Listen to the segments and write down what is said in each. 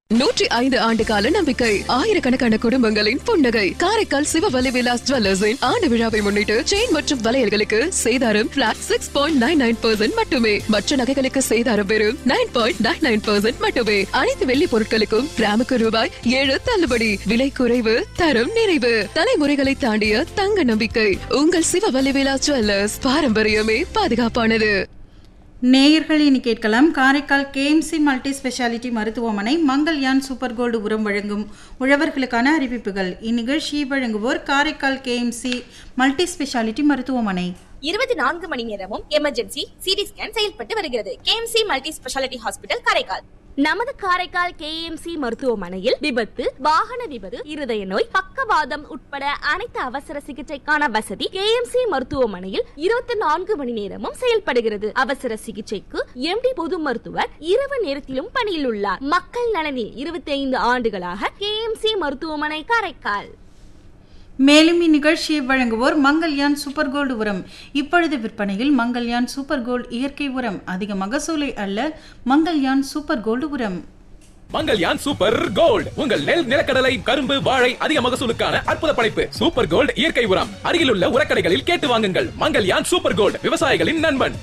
105 ஆண்டு கால நம்பிக்கை, ஆயிரக்கணக்கான குடும்பங்களின் புன்னகை. காரைக்கால் சிவவலி விலாஸ் ஜுவல்லர்ஸின் ஆண்டு விழாவை முன்னிட்டு செயின் மற்றும் வளையல்களுக்கு சேதாரம் பிளாட் 6.99% மட்டுமே. மற்ற நகைகளுக்கு சேதாரம் வெறும் 9.99% மட்டுமே. அனைத்து வெள்ளி பொருட்களுக்கும் கிராமுக்கு ரூபாய் 7 தள்ளுபடி. விலை குறைவு, தரம் நிறைவு. தலைமுறைகளை தாண்டிய தங்க நம்பிக்கை. உங்கள் சிவவலி விலாஸ் ஜுவல்லர்ஸ். பாரம்பரியமே பாதுகாப்பானது. நேயர்கள் இனி கேட்கலாம். காரைக்கால் கேஎம்சி மல்டி ஸ்பெஷாலிட்டி மருத்துவமனை மங்கள்யான் சூப்பர் கோல்டு உரம் வழங்கும் உழவர்களுக்கான அறிவிப்புகள். இந்நிகழ்ச்சியை வழங்குவோர் காரைக்கால் கேஎம்சி மல்டி ஸ்பெஷாலிட்டி மருத்துவமனை. 24 மணி நேரமும் எமர்ஜென்சி சிடி ஸ்கேன் செயல்பட்டு வருகிறது. KMC multi speciality hospital Karaikal. நமது காரைக்கால் கேஎம்சி மருத்துவமனையில் விபத்து, வாகன விபத்து, இருதய நோய், பக்கவாதம் உட்பட அனைத்து அவசர சிகிச்சைக்கான வசதி கேஎம்சி மருத்துவமனையில் 24 மணி நேரமும் செயல்படுகிறது. அவசர சிகிச்சைக்கு எம்டி பொது மருத்துவர் இரவு நேரத்திலும் பணியில் உள்ளார். மக்கள் நலனில் 25 ஆண்டுகளாக கேஎம்சி மருத்துவமனை காரைக்கால். மேலும் இந்நிகழ்ச்சியை வழங்குவோர் மங்கள்யான் சூப்பர் கோல்டு உரம். இப்பொழுது விற்பனையில் மங்கள்யான் சூப்பர் கோல்டு இயற்கை உரம். அதிக மகசூலை அல்ல, மங்கள்யான் சூப்பர் கோல்டு உரம். மங்கள்யான் சூப்பர் கோல்டு உங்கள் நெல், நிலக்கடலை, கரும்பு, வாழை அதிக மகசூலுக்கான அற்புத படைப்பு. சூப்பர் கோல்டு இயற்கை உரம் அருகில் உள்ள உரக்கடைகளில் கேட்டு வாங்குங்கள். மங்கள்யான் சூப்பர் கோல்டு, விவசாயிகளின் நண்பன்.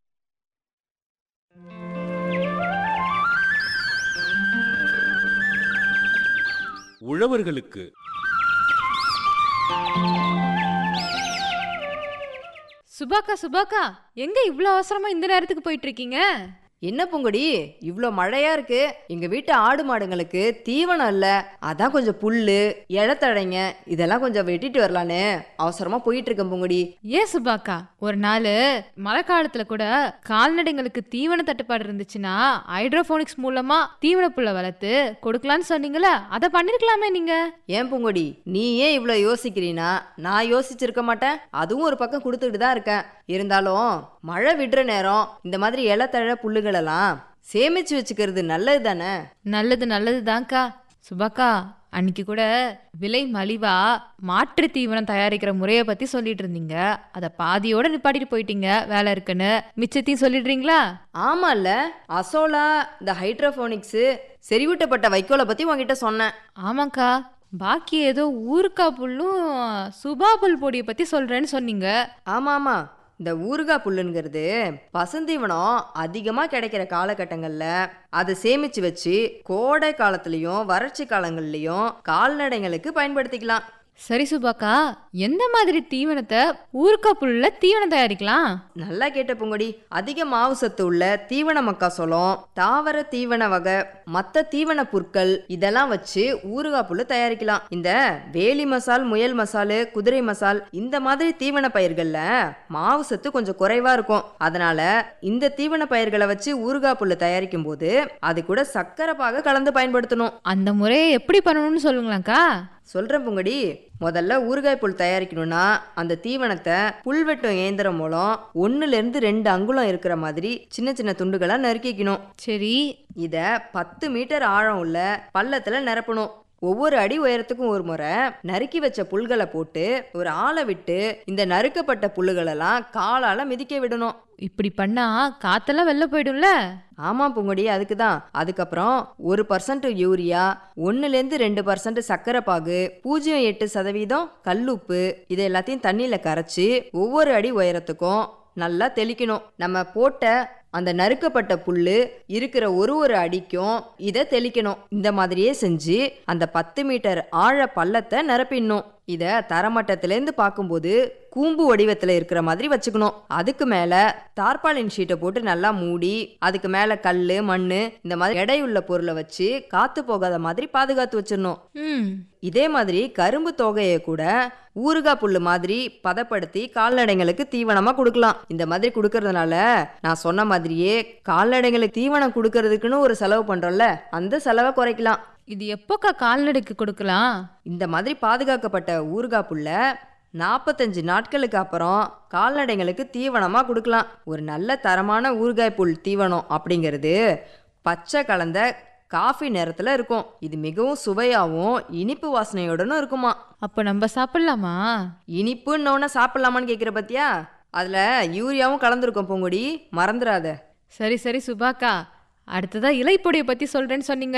உழவர்களுக்கு சுபாக்கா, எங்க இவ்ளோ அவசரமா இந்த நேரத்துக்கு போயிட்டு இருக்கீங்க? என்ன பூங்கொடி, இவ்வளோ மழையா இருக்கு. எங்க வீட்டு ஆடு மாடுங்களுக்கு தீவனம் இல்ல, அதான் கொஞ்சம் புல்லு, இழத்தடைங்க இதெல்லாம் கொஞ்சம் வெட்டிட்டு வரலான்னு அவசரமா போயிட்டு இருக்கேன் பூங்கொடி. ஏன் சுபாக்கா, ஒரு நாள் மழை காலத்துல கூட கால்நடைங்களுக்கு தீவன தட்டுப்பாடு இருந்துச்சுன்னா ஹைட்ரோபோனிக்ஸ் மூலமா தீவன புல்ல வளர்த்து கொடுக்கலான்னு சொன்னீங்களா? அதை பண்ணிருக்கலாமே நீங்க. ஏன் பூங்கொடி, நீ ஏன் இவ்வளோ யோசிக்கிறீனா? நான் யோசிச்சிருக்க மாட்டேன். அதுவும் ஒரு பக்கம் கொடுத்துட்டு தான் இருக்கேன். இருந்தாலும் மழை விடுற நேரம் இந்த மாதிரி இலத்தழ புல்லுகளெல்லாம் சேமிச்சு வச்சுக்கிறது நல்லது தானே? நல்லது தான்க்கா. சுபாக்கா, அன்னைக்கு கூட விலை மலிவா மாற்று தீவனம் தயாரிக்கிற முறையை பத்தி சொல்லிட்டு இருந்தீங்க. அதை பாதியோட நிப்பாட்டிட்டு போயிட்டீங்க. வேலை இருக்குன்னு மிச்சத்தையும் சொல்லிடுறீங்களா? ஆமால, அசோலா, இந்த ஹைட்ரோபோனிக்ஸ், செறிவூட்டப்பட்ட வைக்கோலை பத்தி உங்ககிட்ட சொன்னேன். ஆமாக்கா, பாக்கி ஏதோ ஊறுகாய் புல்லும் சுபா புல் பொடியை பத்தி சொல்றேன்னு சொன்னீங்க. ஆமா, இந்த ஊறுகாய் புல்லுங்கிறது பசுந்தீவனம் அதிகமாக கிடைக்கிற காலகட்டங்களில் அதை சேமித்து வச்சு கோடை காலத்துலேயும் வறட்சி காலங்கள்லையும் கால்நடைங்களுக்கு பயன்படுத்திக்கலாம். சரி சுபாக்கா, எந்த மாதிரி தீவனத்தை ஊறுகாய் புல்ல தீவனம் தயாரிக்கலாம்? நல்லா கேட்ட பூங்கொடி. அதிக மாவு சத்து உள்ள தீவன மக்காசோளம், தாவர தீவன வகை, மற்ற தீவன புற்கள் இதெல்லாம் வச்சு ஊறுகாய் புல்லு தயாரிக்கலாம். இந்த வேலி மசால், முயல் மசாலு, குதிரை மசால் இந்த மாதிரி தீவன பயிர்கள்ல மாவு சத்து கொஞ்சம் குறைவா இருக்கும். அதனால இந்த தீவன பயிர்களை வச்சு ஊறுகாய் புல்லு தயாரிக்கும் போது அது கூட சக்கரை பாக கலந்து பயன்படுத்தணும். அந்த முறையை எப்படி பண்ணணும்னு சொல்லுங்களாக்கா? சொல்றேன் பூங்கொடி. முதல்ல ஊறுகாய் புல் தயாரிக்கணும்னா அந்த தீவனத்தை புல்வெட்டும் இயந்திரம் மூலம் 1-2 அங்குலம் இருக்கிற மாதிரி சின்ன சின்ன துண்டுகளா நறுக்கிக்கணும். சரி, இத 10 மீட்டர் ஆழம் உள்ள பள்ளத்துல நிரப்பணும். ஒவ்வொரு அடி உயரத்துக்கும் ஒரு முறை நறுக்கி வச்ச புல்களை போட்டு ஒரு ஆளை விட்டு இந்த நறுக்கப்பட்ட புல்லுகளெல்லாம் காலால மிதிக்க விடணும். இப்படி பண்ணா காத்தெல்லாம் வெளில போயிடும்ல? ஆமா பூங்கொடி, அதுக்குதான். அதுக்கப்புறம் 1% யூரியா, 1-2% சக்கரை பாகு, 0.8% கல்லுப்பு இது எல்லாத்தையும் தண்ணியில கரைச்சி ஒவ்வொரு அடி உயரத்துக்கும் நல்லா தெளிக்கணும். நம்ம போட்ட அந்த நறுக்கப்பட்ட புல்லு இருக்கிற ஒரு அடிக்கும் இதை தெளிக்கணும். இந்த மாதிரியே செஞ்சு அந்த 10 மீட்டர் ஆழ பள்ளத்தை நிரப்பிடணும். இதை தரமட்டத்திலேருந்து பார்க்கும்போது கூம்பு வடிவத்தில் இருக்கிற மாதிரி வச்சுக்கணும். அதுக்கு மேல தார்பாலின் ஷீட்டை போட்டு நல்லா மூடி அதுக்கு மேல கல், மண்ணு இந்த மாதிரி எடையுள்ள பொருளை வச்சு காத்து போகாத மாதிரி பாதுகாத்து வச்சிடணும். இதே மாதிரி கரும்பு தொகையை கூட ஊறுகாய் புல்லு மாதிரி பதப்படுத்தி கால்நடைங்களுக்கு தீவனமா கொடுக்கலாம். இந்த மாதிரி கொடுக்கறதுனால நான் சொன்ன மாதிரியே கால்நடைங்களுக்கு தீவனம் கொடுக்கறதுக்குன்னு ஒரு செலவு பண்றோம்ல, அந்த செலவை குறைக்கலாம். இது எப்போக்கா கால்நடைக்கு கொடுக்கலாம்? இந்த மாதிரி பாதுகாக்கப்பட்ட ஊறுகாய் புல்ல 45 நாட்களுக்கு அப்புறம் கால்நடைங்களுக்கு தீவனமா கொடுக்கலாம். ஒரு நல்ல தரமான ஊறுகாய் புல் தீவனம் அப்படிங்கிறது பச்சை கலந்த காஃபி நேரத்துல இருக்கும். இது மிகவும் சுவையாகவும் இனிப்பு வாசனையோடனும் இருக்குமா. அப்ப நம்ம சாப்பிடலாமா? இனிப்புன்னு சாப்பிடலாமான்னு கேட்குற பத்தியா? அதுல யூரியாவும் கலந்துருக்கும் பூங்கொடி, மறந்துடாத. சரி சுபாக்கா, அடுத்ததா இலைப்பொடியை பத்தி சொல்றேன்னு சொன்னீங்க.